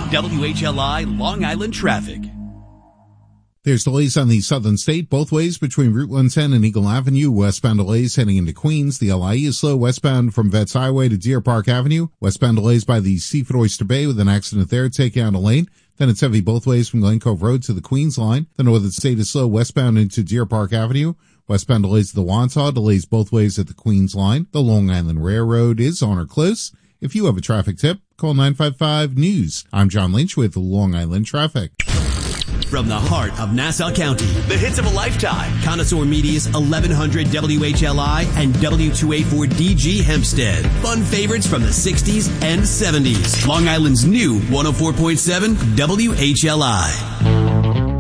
WHLI Long Island traffic. There's delays on the southern state both ways between Route 110 and Eagle Avenue. Westbound delays heading into Queens. The LIE is slow westbound from Vets Highway to Deer Park Avenue. Westbound delays by the Seafood Oyster Bay with an accident there taking out a lane. Then it's heavy both ways from Glen Cove Road to the Queens line. The northern state is slow westbound into Deer Park Avenue. Westbound delays at the Wantagh, delays both ways at the Queens line. The Long Island Railroad is on or close. If you have a traffic tip, call 955-NEWS. I'm John Lynch with Long Island Traffic. From the heart of Nassau County, the hits of a lifetime. Connoisseur Media's 1100 WHLI and W2A4DG Hempstead. Fun favorites from the 60s and 70s. Long Island's new 104.7 WHLI.